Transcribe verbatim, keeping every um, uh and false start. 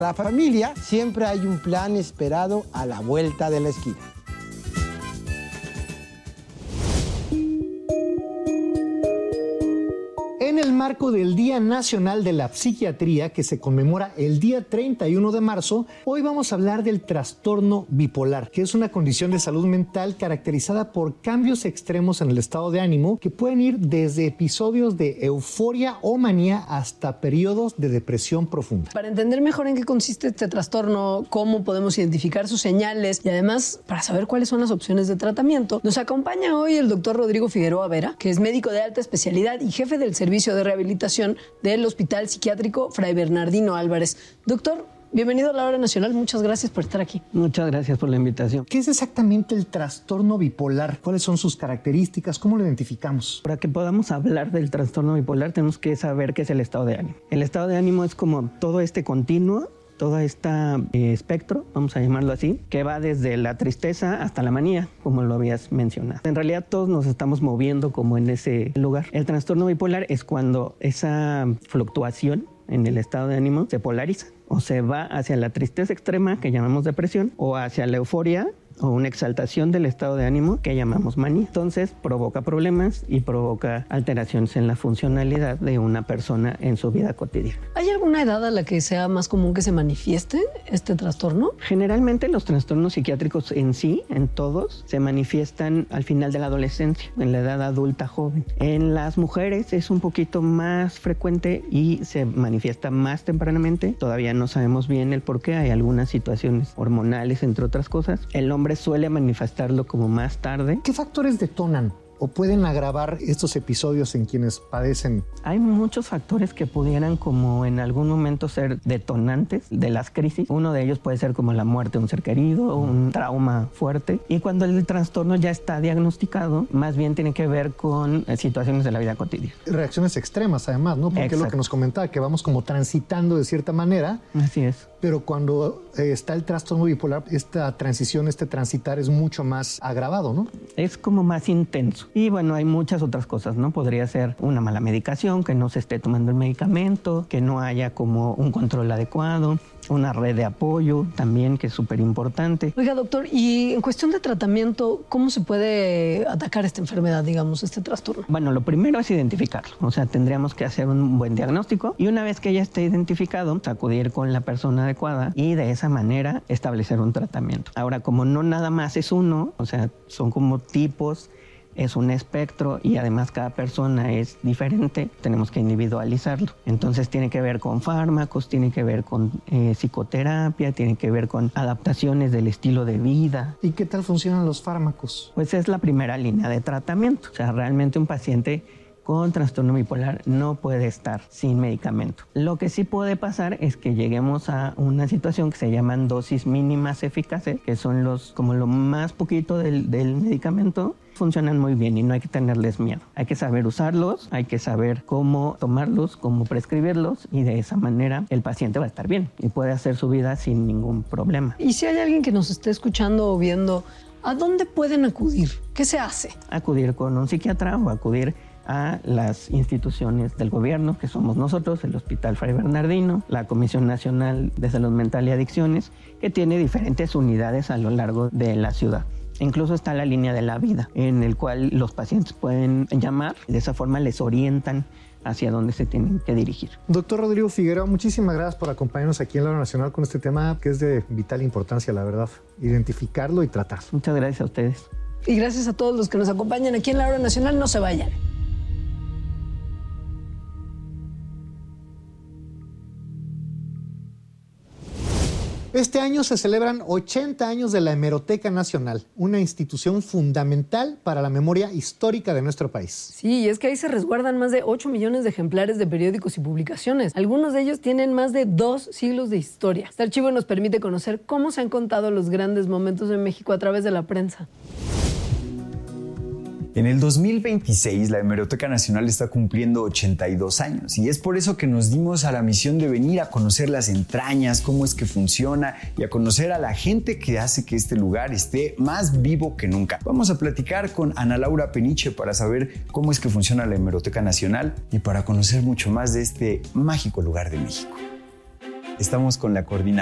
La familia siempre hay un plan esperado a la vuelta de la esquina. En el marco del Día Nacional de la Psiquiatría, que se conmemora el día treinta y uno de marzo, hoy vamos a hablar del trastorno bipolar, que es una condición de salud mental caracterizada por cambios extremos en el estado de ánimo que pueden ir desde episodios de euforia o manía hasta periodos de depresión profunda. Para entender mejor en qué consiste este trastorno, cómo podemos identificar sus señales y además para saber cuáles son las opciones de tratamiento, nos acompaña hoy el doctor Rodrigo Figueroa Vera, que es médico de alta especialidad y jefe del servicio de rehabilitación del Hospital Psiquiátrico Fray Bernardino Álvarez. Doctor, bienvenido a la Hora Nacional. Muchas gracias por estar aquí. Muchas gracias por la invitación. ¿Qué es exactamente el trastorno bipolar? ¿Cuáles son sus características? ¿Cómo lo identificamos? Para que podamos hablar del trastorno bipolar tenemos que saber qué es el estado de ánimo. El estado de ánimo es como todo este continuo, todo este eh, espectro, vamos a llamarlo así, que va desde la tristeza hasta la manía, como lo habías mencionado. En realidad todos nos estamos moviendo como en ese lugar. El trastorno bipolar es cuando esa fluctuación en el estado de ánimo se polariza o se va hacia la tristeza extrema, que llamamos depresión, o hacia la euforia o una exaltación del estado de ánimo que llamamos manía. Entonces provoca problemas y provoca alteraciones en la funcionalidad de una persona en su vida cotidiana. ¿Hay alguna edad a la que sea más común que se manifieste este trastorno? Generalmente los trastornos psiquiátricos en sí, en todos, se manifiestan al final de la adolescencia, en la edad adulta joven. En las mujeres es un poquito más frecuente y se manifiesta más tempranamente. Todavía no sabemos bien el por qué, hay algunas situaciones hormonales, entre otras cosas. El hombre suele manifestarlo como más tarde. ¿Qué factores detonan o pueden agravar estos episodios en quienes padecen? Hay muchos factores que pudieran como en algún momento ser detonantes de las crisis. Uno de ellos puede ser como la muerte de un ser querido, un trauma fuerte. Y cuando el trastorno ya está diagnosticado, más bien tiene que ver con situaciones de la vida cotidiana. Reacciones extremas además, ¿no? Porque Exacto. Es lo que nos comentaba, que vamos como transitando de cierta manera. Así es. Pero cuando eh, está el trastorno bipolar, esta transición, este transitar es mucho más agravado, ¿no? Es como más intenso. Y bueno, hay muchas otras cosas, ¿no? Podría ser una mala medicación, que no se esté tomando el medicamento, que no haya como un control adecuado, una red de apoyo también, que es súper importante. Oiga, doctor, y en cuestión de tratamiento, ¿cómo se puede atacar esta enfermedad, digamos, este trastorno? Bueno, lo primero es identificarlo. O sea, tendríamos que hacer un buen diagnóstico y una vez que ya esté identificado, acudir con la persona adecuada y de esa manera establecer un tratamiento. Ahora, como no nada más es uno, o sea, son como tipos, es un espectro y además cada persona es diferente, tenemos que individualizarlo. Entonces tiene que ver con fármacos, tiene que ver con eh, psicoterapia, tiene que ver con adaptaciones del estilo de vida. ¿Y qué tal funcionan los fármacos? Pues es la primera línea de tratamiento. O sea, realmente un paciente con trastorno bipolar no puede estar sin medicamento. Lo que sí puede pasar es que lleguemos a una situación que se llaman dosis mínimas eficaces, que son los como lo más poquito del, del medicamento. Funcionan muy bien y no hay que tenerles miedo. Hay que saber usarlos, hay que saber cómo tomarlos, cómo prescribirlos y de esa manera el paciente va a estar bien y puede hacer su vida sin ningún problema. Y si hay alguien que nos esté escuchando o viendo, ¿a dónde pueden acudir? ¿Qué se hace? Acudir con un psiquiatra o acudir a las instituciones del gobierno, que somos nosotros, el Hospital Fray Bernardino, la Comisión Nacional de Salud Mental y Adicciones, que tiene diferentes unidades a lo largo de la ciudad. Incluso está la línea de la vida, en el cual los pacientes pueden llamar y de esa forma les orientan hacia dónde se tienen que dirigir. Doctor Rodrigo Figueroa, muchísimas gracias por acompañarnos aquí en la Hora Nacional con este tema que es de vital importancia, la verdad, identificarlo y tratar. Muchas gracias a ustedes. Y gracias a todos los que nos acompañan aquí en la Hora Nacional. No se vayan. Este año se celebran ochenta años de la Hemeroteca Nacional, una institución fundamental para la memoria histórica de nuestro país. Sí, y es que ahí se resguardan más de ocho millones de ejemplares de periódicos y publicaciones. Algunos de ellos tienen más de dos siglos de historia. Este archivo nos permite conocer cómo se han contado los grandes momentos de México a través de la prensa. En el dos mil veintiséis, la Hemeroteca Nacional está cumpliendo ochenta y dos años y es por eso que nos dimos a la misión de venir a conocer las entrañas, cómo es que funciona y a conocer a la gente que hace que este lugar esté más vivo que nunca. Vamos a platicar con Ana Laura Peniche para saber cómo es que funciona la Hemeroteca Nacional y para conocer mucho más de este mágico lugar de México. estamos con la coordinación